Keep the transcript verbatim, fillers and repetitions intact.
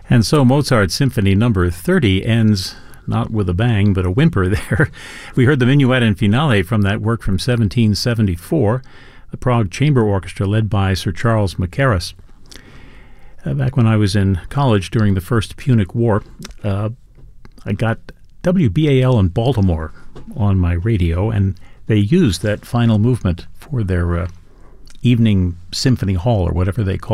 And so Mozart's Symphony Number thirty ends not with a bang, but a whimper there. We heard the minuet and finale from that work from seventeen seventy-four, the Prague Chamber Orchestra led by Sir Charles Mackerras. Uh, back when I was in college during the First Punic War, uh, I got W B A L in Baltimore on my radio, and they used that final movement for their uh, evening symphony hall, or whatever they call